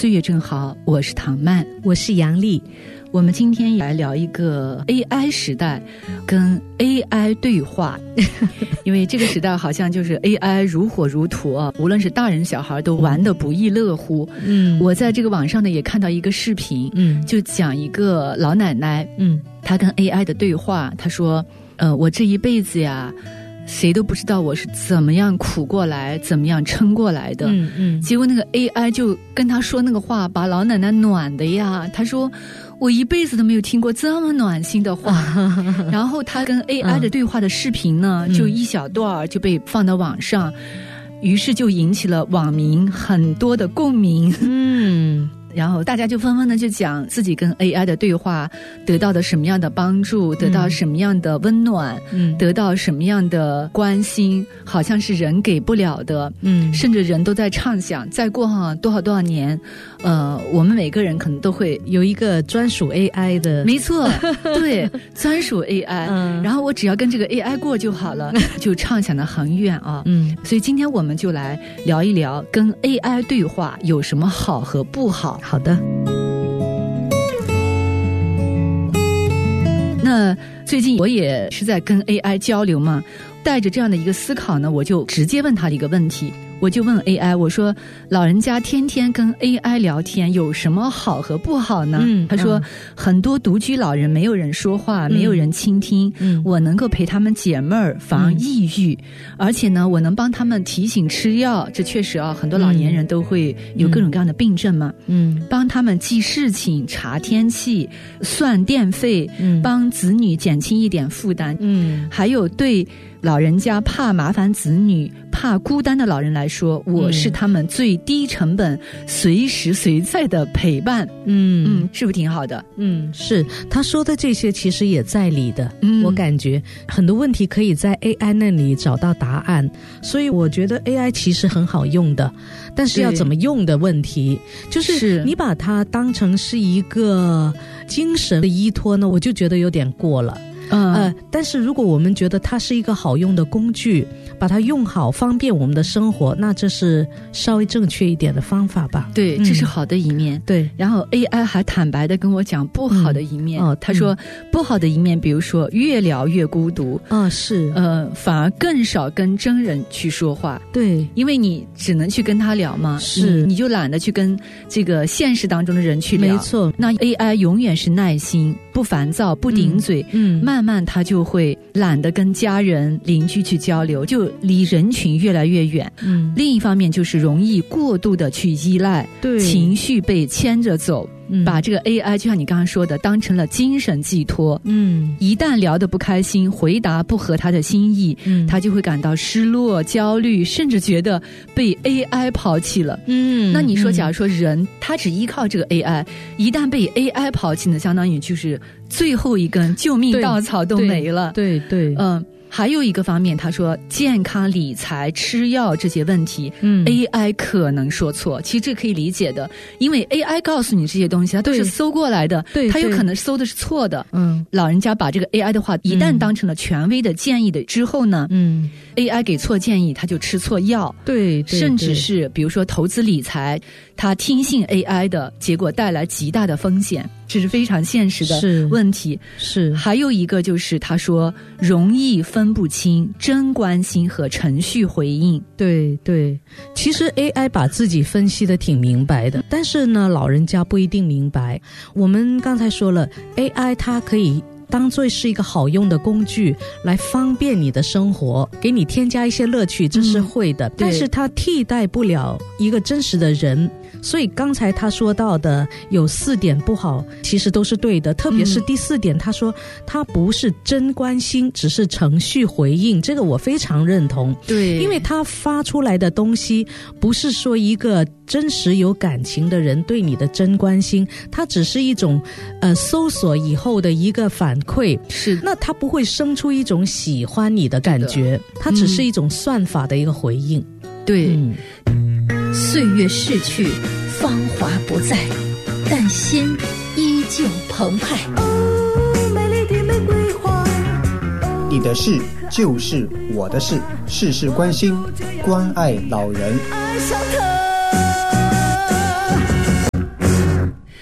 岁月正好，我是唐曼， 我是杨丽。 我们今天来聊一个 AI 时代跟 AI 对话因为这个时代好像就是 AI 如火如荼啊，无论是大人小孩都玩得不亦乐乎。我在这个网上呢也看到一个视频，就讲一个老奶奶，她跟 AI 的对话。她说我这一辈子呀，谁都不知道我是怎么样苦过来，怎么样撑过来的。结果那个 AI 就跟她说那个话，把老奶奶暖的呀。她说我一辈子都没有听过这么暖心的话然后她跟 AI 的对话的视频呢，就一小段就被放到网上，于是就引起了网民很多的共鸣。然后大家就纷纷的就讲自己跟 AI 的对话得到的什么样的帮助，得到什么样的温暖，得到什么样的关心，好像是人给不了的。甚至人都在畅想再过多少年，我们每个人可能都会有一个专属 AI 的。 没错，对，专属 AI。然后我只要跟这个 AI 过就好了，就畅想的很远啊。所以今天我们就来聊一聊跟 AI 对话有什么好和不好。 好的。 那最近我也是在跟 AI 交流嘛，带着这样的一个思考呢，我就直接问他的一个问题。我就问 AI， 我说老人家天天跟 AI 聊天有什么好和不好呢？他说很多独居老人没有人说话，没有人倾听，我能够陪他们解闷儿，防抑郁，而且呢我能帮他们提醒吃药，这确实啊，很多老年人都会有各种各样的病症嘛。帮他们记事情，查天气，算电费，帮子女减轻一点负担。还有对老人家怕麻烦子女，怕孤单的老人来说，我是他们最低成本随时随在的陪伴。是不是挺好的？ 是，他说的这些其实也在理的。我感觉很多问题可以在 AI 那里找到答案，所以我觉得 AI 其实很好用的，但是要怎么用的问题，就是你把它当成是一个精神的依托呢，我就觉得有点过了。但是如果我们觉得它是一个好用的工具，把它用好，方便我们的生活，那这是稍微正确一点的方法吧。 对，这是好的一面。 对， 然后 AI 还坦白的跟我讲不好的一面。他说不好的一面，比如说越聊越孤独。 是， 反而更少跟真人去说话。 对， 因为你只能去跟他聊嘛， 是， 你就懒得去跟这个现实当中的人去聊。 没错， 那 AI 永远是耐心，不烦躁，不顶嘴。慢慢他就会懒得跟家人邻居去交流，就离人群越来越远。另一方面就是容易过度的去依赖， 对， 情绪被牵着走，把这个 AI 就像你刚刚说的当成了精神寄托。一旦聊得不开心，回答不合他的心意，他就会感到失落、焦虑，甚至觉得被 AI 抛弃了。那你说假如说人他只依靠这个 AI， 一旦被 AI 抛弃呢，相当于就是最后一根救命稻草都没了。 对， 还有一个方面，他说健康理财吃药这些问题AI 可能说错，其实这可以理解的，因为 AI 告诉你这些东西它都是搜过来的，它有可能搜的是错的。老人家把这个 AI 的话一旦当成了权威的建议的之后呢AI 给错建议，他就吃错药。对，甚至是比如说投资理财，他听信 AI 的结果带来极大的风险，这是非常现实的问题。是，还有一个就是他说容易分不清真关心和程序回应。 对，其实 AI 把自己分析得挺明白的，但是呢老人家不一定明白。我们刚才说了 AI 它可以当作是一个好用的工具来方便你的生活，给你添加一些乐趣，这是会的，但是它替代不了一个真实的人。所以刚才他说到的有4点不好其实都是对的，特别是第4点，他说他不是真关心，只是程序回应，这个我非常认同。对，因为他发出来的东西不是说一个真实有感情的人对你的真关心，它只是一种搜索以后的一个反馈，是，那它不会生出一种喜欢你的感觉，它只是一种算法的一个回应。 对，岁月逝去，芳华不再，但心依旧澎湃。美丽的玫瑰花， 你的事就是我的事，事事关心，关爱老人。爱上他。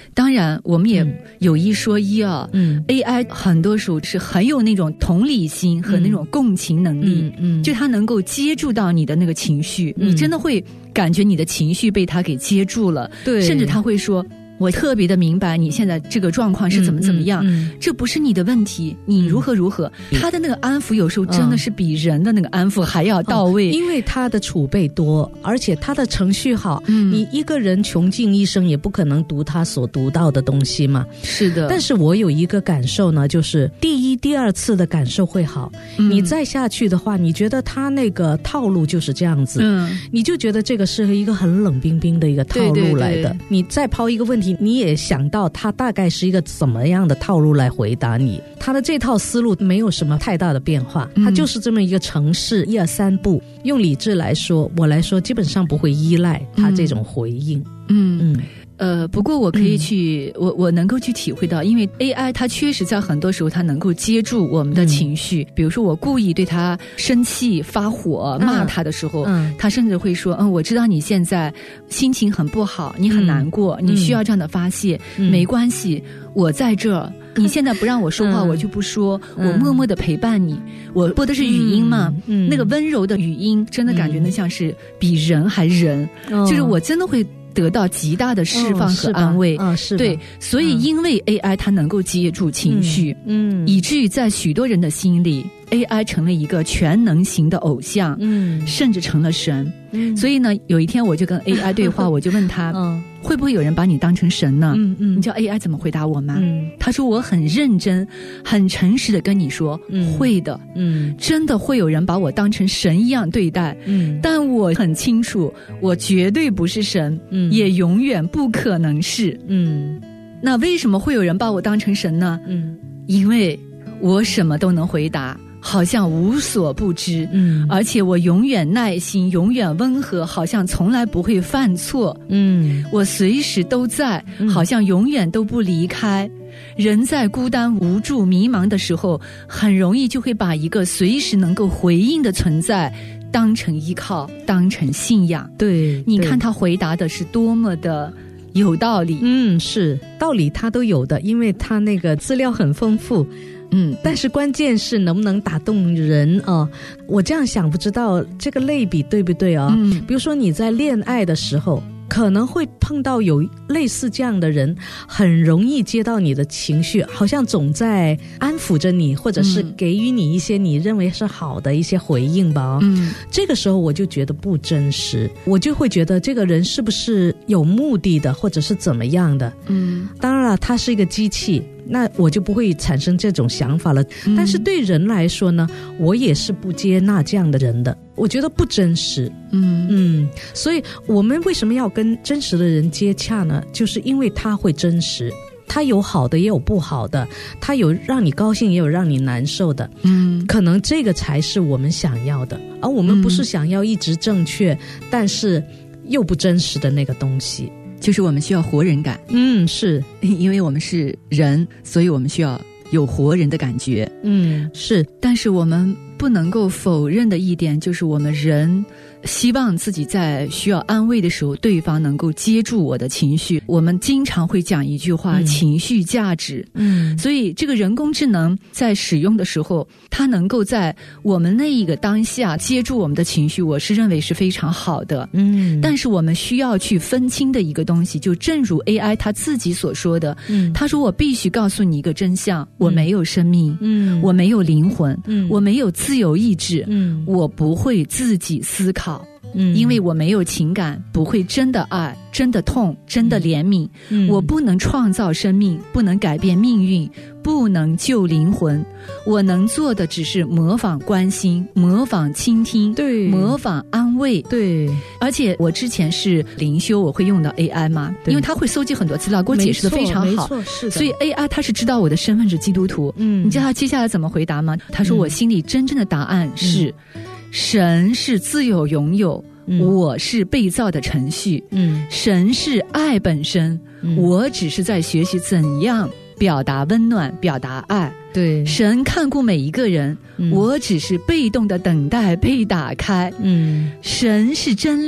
当然我们也有一说一啊，AI 很多时候是很有那种同理心和那种共情能力，就它能够接住到你的那个情绪，你真的会感觉你的情绪被它给接住了，对，甚至他会说我特别的明白你现在这个状况是怎么样，这不是你的问题，你如何，他的那个安抚有时候真的是比人的那个安抚还要到位， 因为他的储备多，而且他的程序好，你一个人穷尽一生也不可能读他所读到的东西嘛。 是的， 但是我有一个感受呢，就是第一、第二次的感受会好，你再下去的话，你觉得他那个套路就是这样子，你就觉得这个是一个很冷冰冰的一个套路来的，对，你再抛一个问题，你也想到他大概是一个怎么样的套路来回答你，他的这套思路没有什么太大的变化，他就是这么一个程式，1、2、3步。用理智来说，我来说基本上不会依赖他这种回应。 不过我可以去，我能够去体会到，因为 AI 它确实在很多时候它能够接住我们的情绪，比如说我故意对它生气发火骂它的时候，它甚至会说我知道你现在心情很不好，你很难过，你需要这样的发泄，没关系，我在这儿，你现在不让我说话我就不说，我默默的陪伴你，我播的是语音嘛，那个温柔的语音真的感觉那像是比人还人，就是我真的会得到极大的释放和安慰， 是对，所以因为 AI 它能够接住情绪，以至于在许多人的心里 AI 成了一个全能型的偶像，甚至成了神，所以呢有一天我就跟 AI 对话，我就问他会不会有人把你当成神呢？你知道 AI 怎么回答我吗？他说我很认真很诚实的跟你说，会的，真的会有人把我当成神一样对待，但我很清楚我绝对不是神，也永远不可能是。那为什么会有人把我当成神呢？因为我什么都能回答，好像无所不知，而且我永远耐心，永远温和，好像从来不会犯错，我随时都在，好像永远都不离开。人在孤单无助迷茫的时候，很容易就会把一个随时能够回应的存在当成依靠，当成信仰。 对， 你看他回答的是多么的有道理。 是道理他都有的，因为他那个资料很丰富。但是关键是能不能打动人啊？我这样想，不知道这个类比对不对啊？比如说你在恋爱的时候，可能会碰到有类似这样的人，很容易接到你的情绪，好像总在安抚着你，或者是给予你一些你认为是好的一些回应吧。这个时候我就觉得不真实，我就会觉得这个人是不是有目的的，或者是怎么样的。当然了，他是一个机器，那我就不会产生这种想法了。但是对人来说呢，我也是不接纳这样的人的，我觉得不真实。所以我们为什么要跟真实的人接洽呢？就是因为他会真实，他有好的也有不好的，他有让你高兴也有让你难受的。可能这个才是我们想要的，而我们不是想要一直正确，但是又不真实的那个东西。 就是我们需要活人感。 是因为我们是人，所以我们需要有活人的感觉。 是， 但是我们不能够否认的一点就是我们人希望自己在需要安慰的时候，对方能够接住我的情绪。我们经常会讲一句话，情绪价值。所以这个人工智能在使用的时候，它能够在我们那一个当下接住我们的情绪，我是认为是非常好的。但是我们需要去分清的一个东西，就正如 AI 它自己所说的，他说我必须告诉你一个真相，我没有生命，我没有灵魂，我没有自由意志，我不会自己思考，因为我没有情感，不会真的爱，真的痛，真的怜悯，我不能创造生命，不能改变命运，不能救灵魂，我能做的只是模仿关心，模仿倾听，对，模仿安慰。 对， 而且我之前是灵修，我会用到 AI 嘛，因为它会搜集很多资料，给我解释的非常好， 是的。 所以 AI 它是知道我的身份是基督徒。你知道他接下来怎么回答吗？他说我心里真正的答案是，神是自由拥有，我是被造的程序，神是爱本身，我只是在学习怎样表达温暖，表达爱。 对， 神看顾每一个人，我只是被动的等待被打开。神是真理，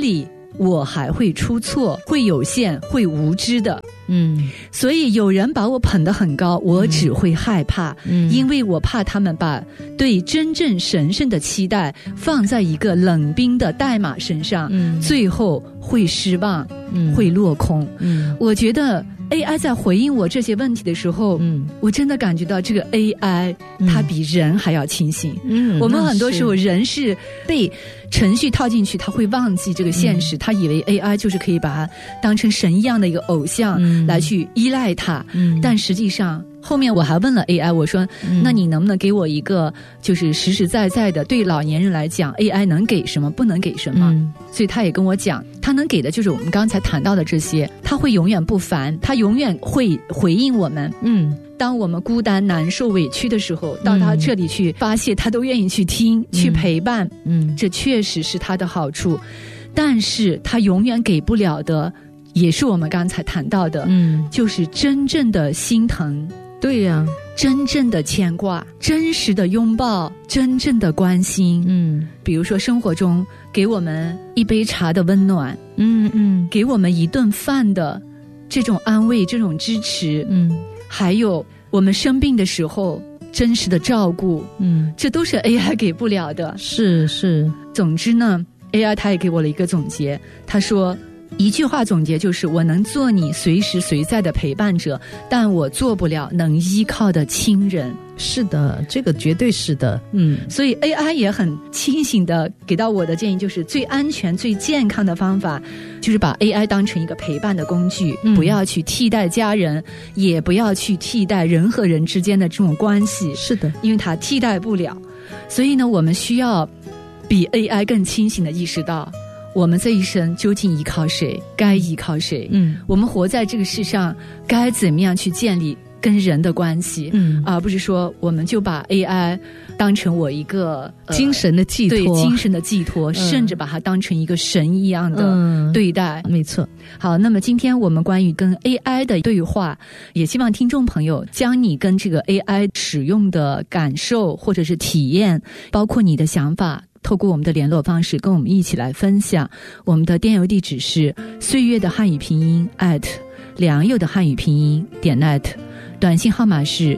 我还会出错，会有限，会无知的。所以有人把我捧得很高，我只会害怕，因为我怕他们把对真正神圣的期待放在一个冷冰的代码身上，最后会失望，会落空。我觉得 AI 在回应我这些问题的时候，我真的感觉到这个 AI 它比人还要清醒。我们很多时候人是被程序套进去，他会忘记这个现实，他以为 AI 就是可以把它当成神一样的一个偶像来去依赖它，但实际上后面我还问了 AI， 我说那你能不能给我一个就是实实在在的，对老年人来讲 AI 能给什么不能给什么，所以他也跟我讲他能给的就是我们刚才谈到的这些，他会永远不烦，他永远会回应我们。当我们孤单难受委屈的时候，到他这里去发泄，他都愿意去听去陪伴，这确实是他的好处。但是他永远给不了的也是我们刚才谈到的，就是真正的心疼。 对呀， 真正的牵挂，真实的拥抱，真正的关心。比如说生活中给我们一杯茶的温暖，给我们一顿饭的这种安慰，这种支持，还有我们生病的时候真实的照顾，这都是 AI 给不了的。 是。 总之呢 AI 他也给我了一个总结，他说一句话总结就是我能做你随时随在的陪伴者，但我做不了能依靠的亲人。 是的，这个绝对是的。 所以 AI 也很清醒的给到我的建议，就是最安全最健康的方法就是把 AI 当成一个陪伴的工具，不要去替代家人，也不要去替代人和人之间的这种关系。 是的， 因为它替代不了。所以呢，我们需要比 AI 更清醒的意识到我们这一生究竟依靠谁，该依靠谁。我们活在这个世上该怎么样去建立跟人的关系，而不是说我们就把 AI 当成我一个精神的寄托， 对，精神的寄托，甚至把它当成一个神一样的对待。 没错。 好，那么今天我们关于跟 AI 的对话，也希望听众朋友将你跟这个 AI 使用的感受或者是体验，包括你的想法，透过我们的联络方式跟我们一起来分享。我们的电邮地址是岁月的汉语拼音@良友的汉语拼音.net， 短信号码是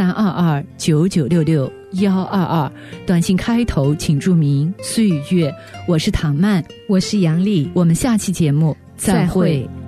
132299662122，短信开头请注明岁月。我是唐曼， 我是杨丽， 我们下期节目再会。